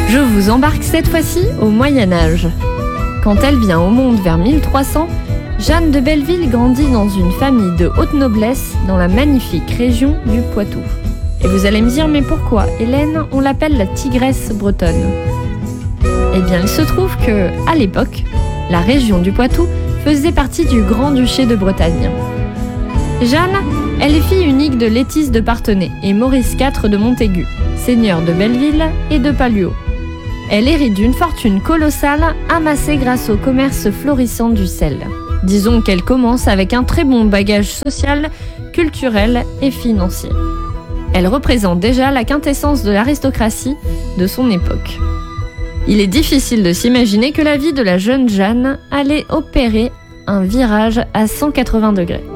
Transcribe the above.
Je vous embarque cette fois-ci au Moyen-Âge. Quand elle vient au monde vers 1300, Jeanne de Belleville grandit dans une famille de haute noblesse dans la magnifique région du Poitou. Et vous allez me dire, mais pourquoi Hélène, on l'appelle la tigresse bretonne? Eh bien, il se trouve que, à l'époque, la région du Poitou faisait partie du Grand-Duché de Bretagne. Jeanne, elle est fille unique de Létice de Parthenay et Maurice IV de Montaigu, seigneur de Belleville et de Palluau. Elle hérite d'une fortune colossale amassée grâce au commerce florissant du sel. Disons qu'elle commence avec un très bon bagage social, culturel et financier. Elle représente déjà la quintessence de l'aristocratie de son époque. Il est difficile de s'imaginer que la vie de la jeune Jeanne allait opérer un virage à 180 degrés.